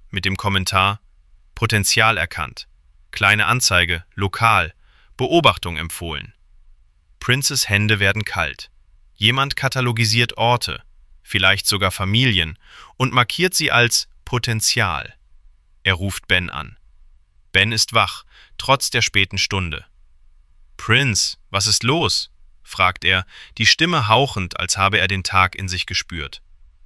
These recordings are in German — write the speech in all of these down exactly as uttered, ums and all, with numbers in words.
mit dem Kommentar Potenzial erkannt, kleine Anzeige, lokal, Beobachtung empfohlen. Princes Hände werden kalt. Jemand katalogisiert Orte, vielleicht sogar Familien, und markiert sie als Potenzial. Er ruft Ben an. Ben ist wach, trotz der späten Stunde. »Prince, was ist los?« fragt er, die Stimme hauchend, als habe er den Tag in sich gespürt.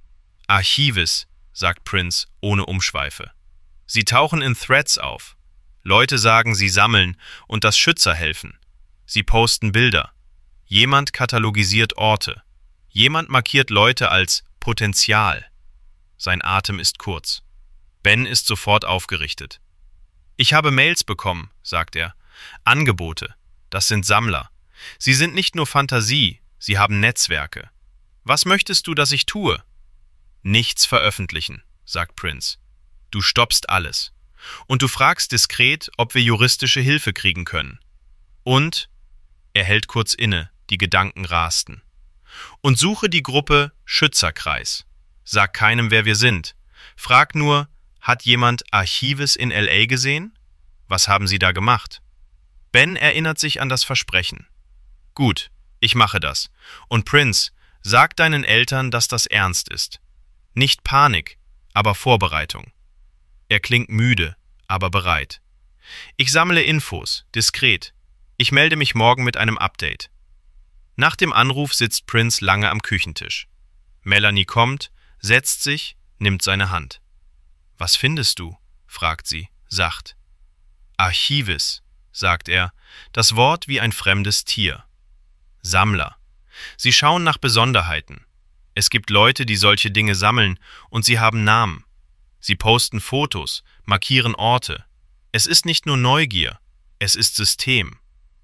»Archives«, sagt Prince ohne Umschweife. »Sie tauchen in Threads auf. Leute sagen, sie sammeln und dass Schützer helfen. Sie posten Bilder. Jemand katalogisiert Orte. Jemand markiert Leute als Potenzial.« Sein Atem ist kurz. Ben ist sofort aufgerichtet. »Ich habe Mails bekommen«, sagt er. »Angebote. Das sind Sammler. Sie sind nicht nur Fantasie, sie haben Netzwerke. Was möchtest du, dass ich tue?« »Nichts veröffentlichen«, sagt Prince. »Du stoppst alles. Und du fragst diskret, ob wir juristische Hilfe kriegen können. Und«, er hält kurz inne, die Gedanken rasten, »und suche die Gruppe Schützerkreis. Sag keinem, wer wir sind. Frag nur, hat jemand Archives in L A gesehen? Was haben sie da gemacht?« Ben erinnert sich an das Versprechen. »Gut, ich mache das. Und Prince, sag deinen Eltern, dass das ernst ist. Nicht Panik, aber Vorbereitung.« Er klingt müde, aber bereit. »Ich sammle Infos, diskret. Ich melde mich morgen mit einem Update.« Nach dem Anruf sitzt Prince lange am Küchentisch. Melanie kommt, setzt sich, nimmt seine Hand. »Was findest du?« fragt sie, sacht. »Archives«, sagt er, das Wort wie ein fremdes Tier. »Sammler. Sie schauen nach Besonderheiten. Es gibt Leute, die solche Dinge sammeln, und sie haben Namen. Sie posten Fotos, markieren Orte. Es ist nicht nur Neugier, es ist System.«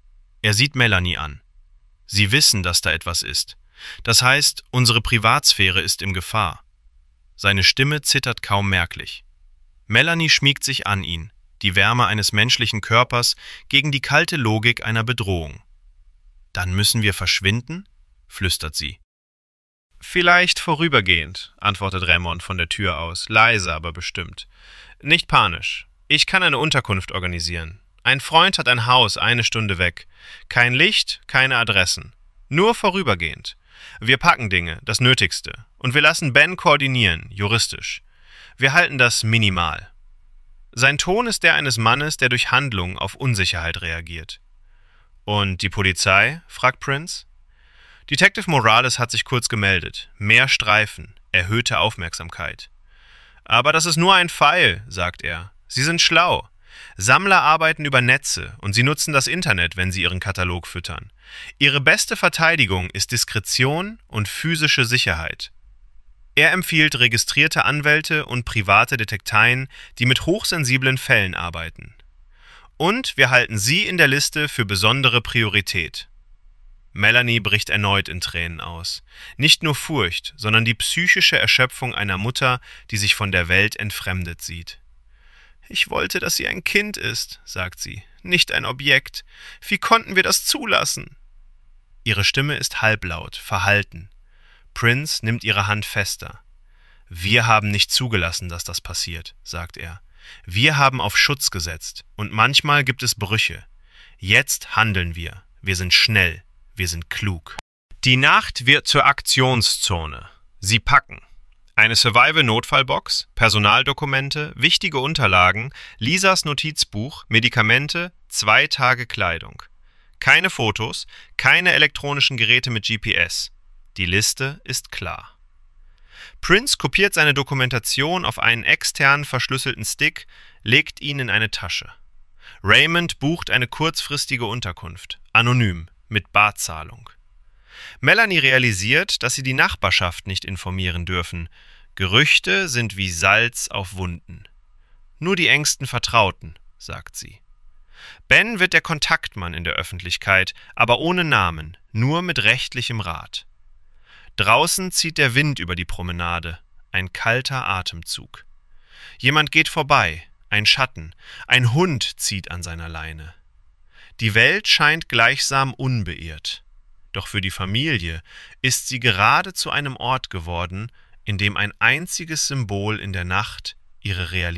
Er sieht Melanie an. Sie wissen, dass da etwas ist. Das heißt, unsere Privatsphäre ist in Gefahr. Seine Stimme zittert kaum merklich. Melanie schmiegt sich an ihn, die Wärme eines menschlichen Körpers gegen die kalte Logik einer Bedrohung. »Dann müssen wir verschwinden?« flüstert sie. »Vielleicht vorübergehend«, antwortet Raymond von der Tür aus, leise, aber bestimmt. »Nicht panisch. Ich kann eine Unterkunft organisieren. Ein Freund hat ein Haus eine Stunde weg. Kein Licht, keine Adressen. Nur vorübergehend. Wir packen Dinge, das Nötigste. Und wir lassen Ben koordinieren, juristisch. Wir halten das minimal.« Sein Ton ist der eines Mannes, der durch Handlung auf Unsicherheit reagiert. »Und die Polizei?« fragt Prince. Detective Morales hat sich kurz gemeldet. Mehr Streifen, erhöhte Aufmerksamkeit. »Aber das ist nur ein Pfeil«, sagt er. »Sie sind schlau. Sammler arbeiten über Netze und sie nutzen das Internet, wenn sie ihren Katalog füttern. Ihre beste Verteidigung ist Diskretion und physische Sicherheit.« Er empfiehlt registrierte Anwälte und private Detekteien, die mit hochsensiblen Fällen arbeiten. »Und wir halten Sie in der Liste für besondere Priorität.« Melanie bricht erneut in Tränen aus. Nicht nur Furcht, sondern die psychische Erschöpfung einer Mutter, die sich von der Welt entfremdet sieht. »Ich wollte, dass sie ein Kind ist«, sagt sie, »nicht ein Objekt. Wie konnten wir das zulassen?« Ihre Stimme ist halblaut, verhalten. Prince nimmt ihre Hand fester. »Wir haben nicht zugelassen, dass das passiert«, sagt er. »Wir haben auf Schutz gesetzt, und manchmal gibt es Brüche. Jetzt handeln wir. Wir sind schnell. Wir sind klug.« Die Nacht wird zur Aktionszone. Sie packen. Eine Survival-Notfallbox, Personaldokumente, wichtige Unterlagen, Lisas Notizbuch, Medikamente, zwei Tage Kleidung. Keine Fotos, keine elektronischen Geräte mit G P S. Die Liste ist klar. Prince kopiert seine Dokumentation auf einen externen verschlüsselten Stick, legt ihn in eine Tasche. Raymond bucht eine kurzfristige Unterkunft, anonym, mit Barzahlung. Melanie realisiert, dass sie die Nachbarschaft nicht informieren dürfen. Gerüchte sind wie Salz auf Wunden. Nur die engsten Vertrauten, sagt sie. Ben wird der Kontaktmann in der Öffentlichkeit, aber ohne Namen, nur mit rechtlichem Rat. Draußen zieht der Wind über die Promenade, ein kalter Atemzug. Jemand geht vorbei, ein Schatten, ein Hund zieht an seiner Leine. Die Welt scheint gleichsam unbeirrt. Doch für die Familie ist sie gerade zu einem Ort geworden, in dem ein einziges Symbol in der Nacht ihre Realität